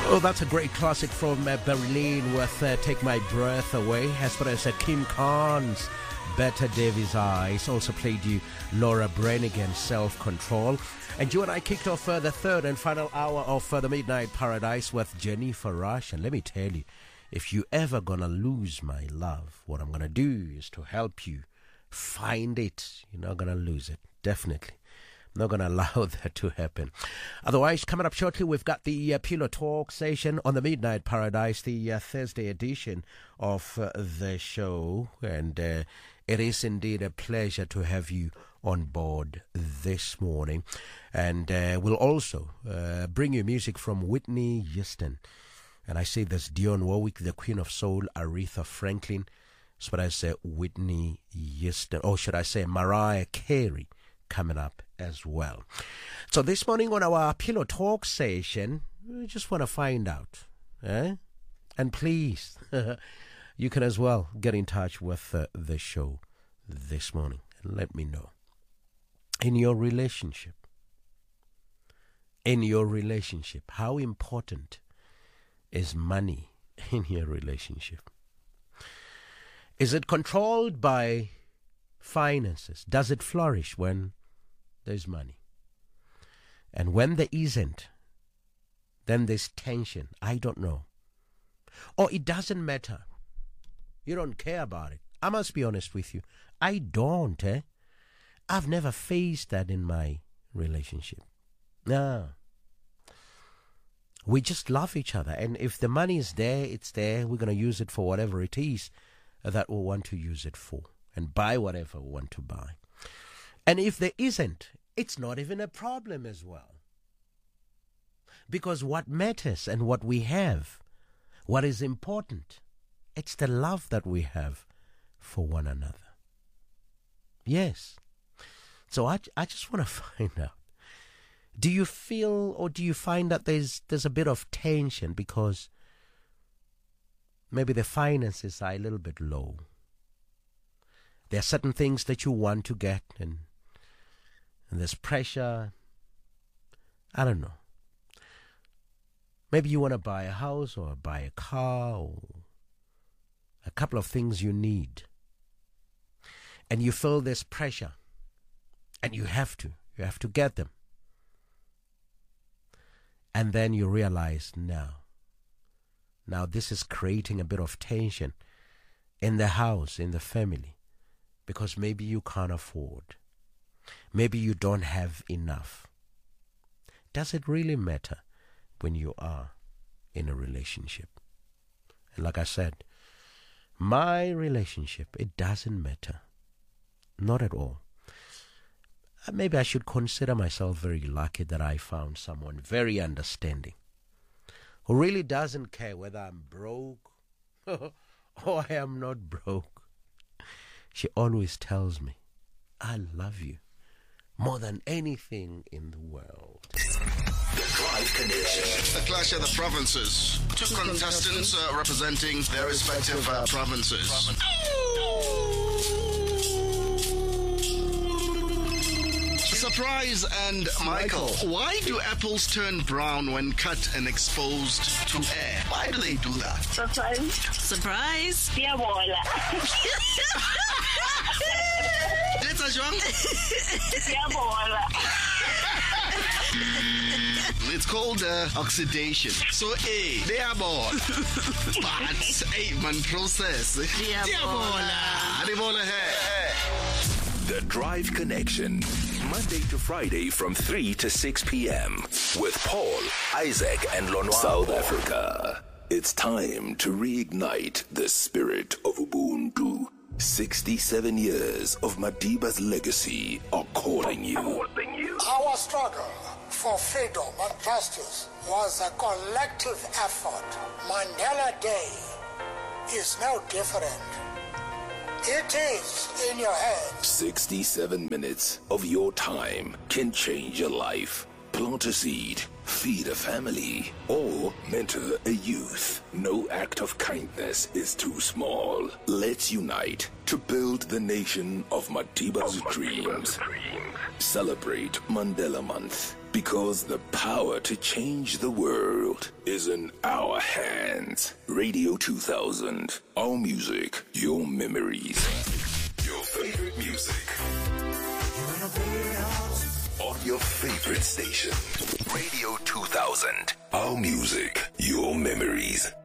Oh, that's a great classic from Berlin with Take My Breath Away, as well as Kim Carnes, Better Davis Eyes. Also played you Laura Branigan, Self Control. And you and I kicked off the third and final hour of the Midnight Paradise with Jennifer Rush. And let me tell you, if you ever gonna lose my love, what I'm gonna do is to help you find it. You're not gonna lose it, definitely. I'm not going to allow that to happen. Otherwise, coming up shortly, we've got the Pillow Talk session on the Midnight Paradise, the Thursday edition of the show. And it is indeed a pleasure to have you on board this morning. And we'll also bring you music from Whitney Houston. And I say this, Dionne Warwick, the Queen of Soul, Aretha Franklin. That's what I say, Whitney Houston. Or should I say Mariah Carey coming up as well. So this morning on our Pillow Talk session, we just want to find out. And please, you can as well get in touch with the show this morning and let me know. In your relationship, how important is money in your relationship? Is it controlled by finances? Does it flourish when there's money? And when there isn't, then there's tension. I don't know. Or it doesn't matter. You don't care about it. I must be honest with you. I don't. I've never faced that in my relationship. No. We just love each other. And if the money is there, it's there. We're going to use it for whatever it is that we want to use it for. And buy whatever we want to buy. And if there isn't, it's not even a problem as well. Because what matters and what we have, what is important, it's the love that we have for one another. Yes. So I just want to find out, do you feel or do you find that there's a bit of tension because maybe the finances are a little bit low? There are certain things that you want to get and there's pressure. I don't know. Maybe you want to buy a house or buy a car or a couple of things you need. And you feel this pressure. And you have to get them. And then you realize now this is creating a bit of tension in the house, in the family. Because maybe you can't afford. Maybe you don't have enough. Does it really matter when you are in a relationship? And like I said, my relationship, it doesn't matter. Not at all. Maybe I should consider myself very lucky that I found someone very understanding, who really doesn't care whether I'm broke or I am not broke. She always tells me, I love you more than anything in the world. The Drive Connection. It's the Clash of the Provinces. Two contestants representing their respective provinces. Surprise and Michael. Why do apples turn brown when cut and exposed to air? Why do they do that? Surprise. Diabola. It's called oxidation. So A, diabol. But A, man process. Diabola. The Drive Connection. Monday to Friday from 3 to 6 p.m. with Paul, Isaac, and Lonwa. South Africa. It's time to reignite the spirit of Ubuntu. 67 years of Madiba's legacy are calling you. Our struggle for freedom and justice was a collective effort. Mandela Day is no different. It is in your hands. 67 minutes of your time can change your life. Plant a seed, feed a family, or mentor a youth. No act of kindness is too small. Let's unite to build the nation of Madiba's dreams. Celebrate Mandela Month Because the power to change the world is in our hands. Radio 2000. Our music, your memories. Your favorite music. On your favorite station. Radio 2000. Our music, your memories.